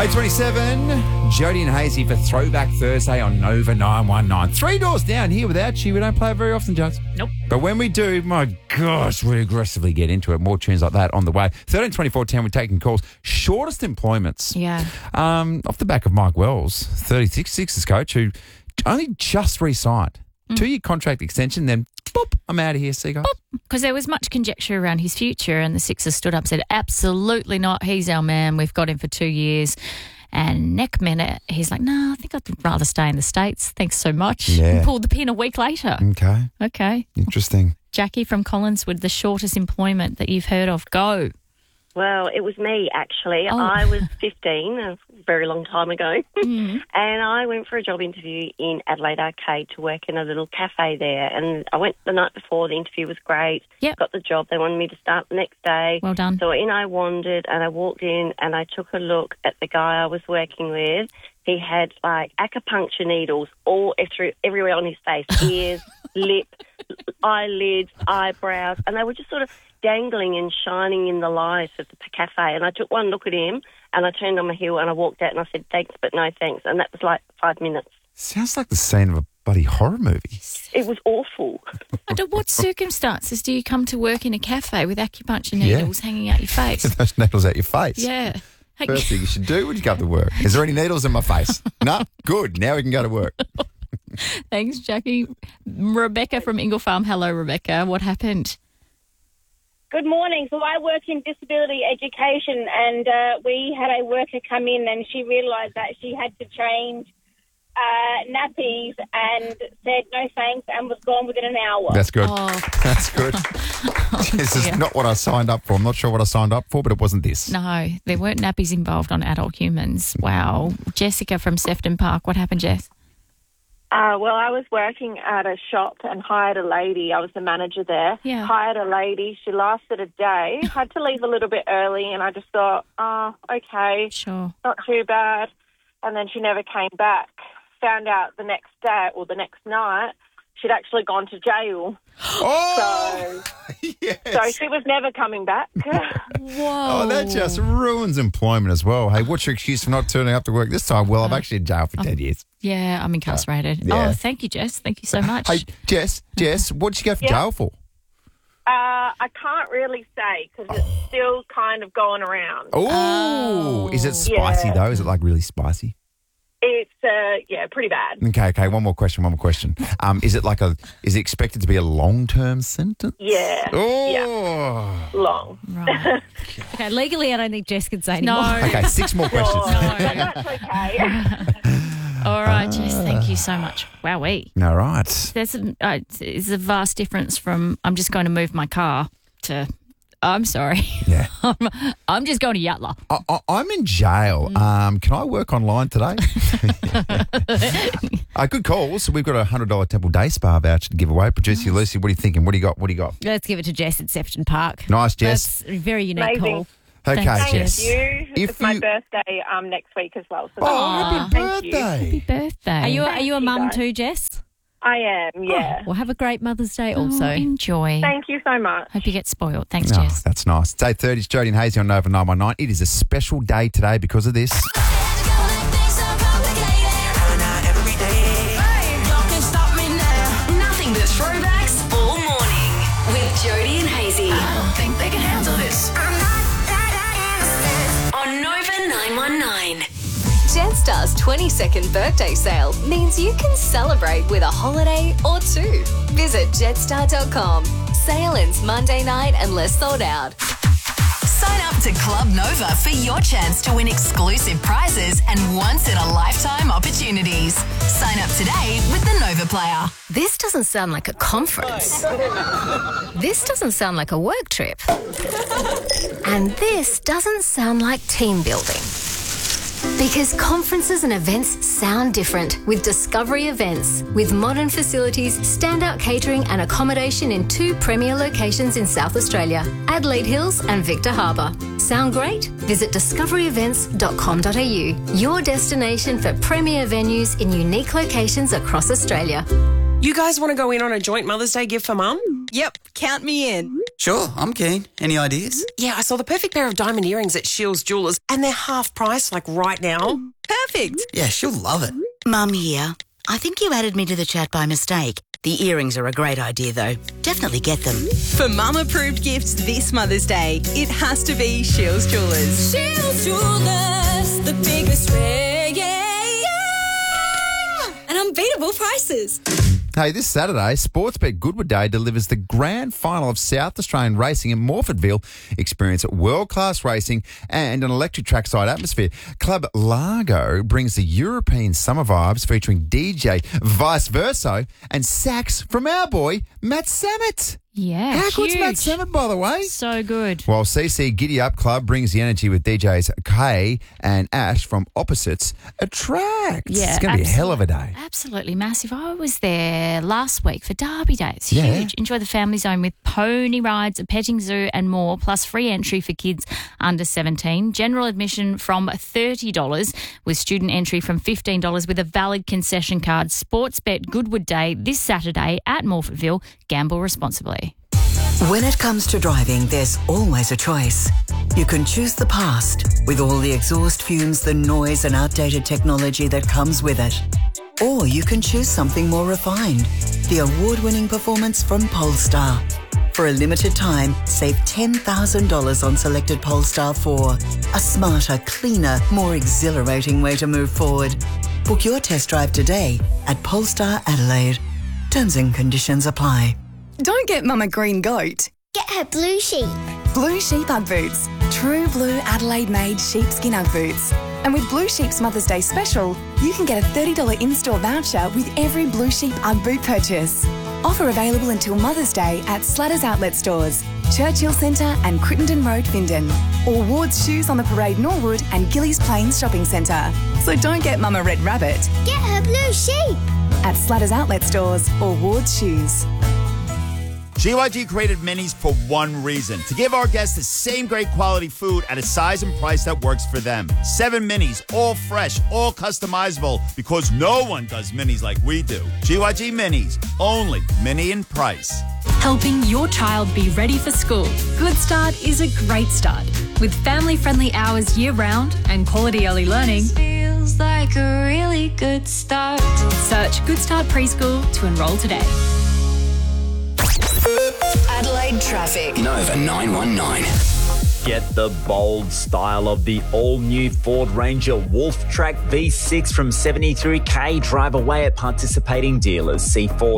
8:27, Jody and Hazy for Throwback Thursday on Nova 919. 3 doors down here without you. We don't play it very often, Jones. Nope. But when we do, my gosh, we aggressively get into it. More tunes like that on the way. 13-24-10, we're taking calls. Shortest employments. Yeah. Off the back of Mike Wells, 36ers coach, who only just re-signed. 2-year contract extension, then boop, I'm out of here. See you guys. Because there was much conjecture around his future, and the Sixers stood up and said, absolutely not. He's our man. We've got him for 2 years. And next minute, he's like, no, I think I'd rather stay in the States. Thanks so much. Yeah. And pulled the pin a week later. Okay. Interesting. Jackie from Collinswood, the shortest employment that you've heard of. Go. Well, it was me, actually. Oh. I was 15, a very long time ago, and I went for a job interview in Adelaide Arcade to work in a little cafe there. And I went the night before. The interview was great. Yep. Got the job. They wanted me to start the next day. Well done. So in I wandered, and I walked in, and I took a look at the guy I was working with. He had, like, acupuncture needles all everywhere on his face, ears, lip, eyelids, eyebrows, and they were just sort of dangling and shining in the light of the cafe. And I took one look at him, and I turned on my heel, and I walked out, and I said, thanks, but no thanks. And that was like 5 minutes. Sounds like the scene of a bloody horror movie. It was awful. Under what circumstances do you come to work in a cafe with acupuncture needles hanging out your face? Those needles out your face. Yeah. First thing you should do when you come to work. Is there any needles in my face? No? Good. Now we can go to work. Thanks, Jackie. Rebecca from Ingle Farm. Hello, Rebecca. What happened? Good morning. So I work in disability education, and we had a worker come in, and she realised that she had to change nappies and said no thanks and was gone within an hour. That's good. Oh. That's good. This is not what I signed up for. I'm not sure what I signed up for, but it wasn't this. No, there weren't nappies involved on adult humans. Wow. Jessica from Sefton Park. What happened, Jess? Well, I was working at a shop and hired a lady. I was the manager there. Yeah. Hired a lady. She lasted a day. Had to leave a little bit early, and I just thought, okay, Sure. not too bad. And then she never came back. Found out the next day or the next night she'd actually gone to jail. Oh! Yes. So she was never coming back. Whoa. Oh, that just ruins employment as well. Hey, what's your excuse for not turning up to work this time? Well, I'm actually in jail for 10 years. Yeah, I'm incarcerated. Yeah. Oh, thank you, Jess. Thank you so much. Hey, Jess, what did you go for jail for? I can't really say because it's still kind of going around. Oh. Is it spicy, though? Is it, like, really spicy? It's, pretty bad. Okay, one more question. Is it expected to be a long-term sentence? Yeah. Oh. Yeah. Long. Right. Okay, legally, I don't think Jess can say anymore. No. Okay, 6 more questions. But that's okay. All right, Jess. Thank you so much. Wowee. All right. There's a vast difference from I'm just going to move my car to I'm sorry. Yeah. I'm just going to Yatla. I'm in jail. Can I work online today? Good calls. We've got a $100 Temple Day Spa voucher to give away. Producer Lucy, what are you thinking? What do you got? Let's give it to Jess at Sefton Park. Nice, Jess. That's a very unique Amazing. call. Okay, Thanks, Jess. Thank you. It's my birthday next week as well. So Happy thank you. birthday. Happy birthday. Are you a mum guys. too, Jess? I am, yeah. Well, have a great Mother's Day Oh, also. enjoy. Thank you so much. Hope you get spoiled. Thanks, Oh, Jess. that's nice. It's 8:30. It's Jody and Hazy on Nova 919. It is a special day today because of this. Nothing but throwbacks all morning with Jody and Hazy. I don't think they can handle this. On Nova 919. Jetstar's 22nd birthday sale means you can celebrate with a holiday or two. Visit jetstar.com. Sale ends Monday night unless sold out. Sign up to Club Nova for your chance to win exclusive prizes and once-in-a-lifetime opportunities. Sign up today with the Nova Player. This doesn't sound like a conference. This doesn't sound like a work trip. And this doesn't sound like team building. Because conferences and events sound different with Discovery Events. With modern facilities, standout catering and accommodation in 2 premier locations in South Australia, Adelaide Hills and Victor Harbour. Sound great? Visit discoveryevents.com.au, your destination for premier venues in unique locations across Australia. You guys want to go in on a joint Mother's Day gift for Mum? Yep, count me in. Sure, I'm keen. Any ideas? Yeah, I saw the perfect pair of diamond earrings at Shields Jewellers and they're half price, like right now. Perfect. Yeah, she'll love it. Mum here. I think you added me to the chat by mistake. The earrings are a great idea, though. Definitely get them. For mum-approved gifts this Mother's Day, it has to be Shields Jewellers. Shields Jewellers, the biggest rare, and unbeatable prices. Hey, this Saturday, Sportsbet Goodwood Day delivers the grand final of South Australian racing in Morfordville. Experience world-class racing and an electric trackside atmosphere. Club Largo brings the European summer vibes featuring DJ Vice Versa and sax from our boy, Matt Samet. Yeah, How good's huge. Matt Samet, by the way? So good. While CC Giddy Up Club brings the energy with DJs Kay and Ash from Opposites Attract. Yeah, it's going to be a hell of a day. Absolutely massive. I was there last week for Derby Day. It's Yeah. huge. Enjoy the family zone with pony rides, a petting zoo and more, plus free entry for kids under 17. General admission from $30 with student entry from $15 with a valid concession card. Sportsbet Goodwood Day this Saturday at Morfordville. Gamble responsibly. When it comes to driving, there's always a choice. You can choose the past with all the exhaust fumes, the noise and outdated technology that comes with it. Or you can choose something more refined, the award-winning performance from Polestar. For a limited time, save $10,000 on selected Polestar 4. A smarter, cleaner, more exhilarating way to move forward. Book your test drive today at Polestar Adelaide. Terms and conditions apply. Don't get Mum a green goat. Get her Blue Sheep. Blue Sheep Ugg Boots. True blue Adelaide-made sheepskin Ugg boots. And with Blue Sheep's Mother's Day special, you can get a $30 in-store voucher with every Blue Sheep Ugg boot purchase. Offer available until Mother's Day at Slatters Outlet Stores, Churchill Centre and Crittenden Road, Findon. Or Ward's Shoes on the Parade, Norwood and Gillies Plains Shopping Centre. So don't get Mum a red rabbit. Get her Blue Sheep. At Slatters Outlet Stores or Ward's Shoes. GYG created Minis for one reason, to give our guests the same great quality food at a size and price that works for them. 7 minis, all fresh, all customizable, because no one does minis like we do. GYG Minis, only mini in price. Helping your child be ready for school. Good Start is a great start. With family-friendly hours year-round and quality early learning, Feels like a really good start. search Good Start Preschool to enrol today. Adelaide traffic. Nova 919. Get the bold style of the all-new Ford Ranger Wolf Track V6 from 73K. Drive away at participating dealers. See Ford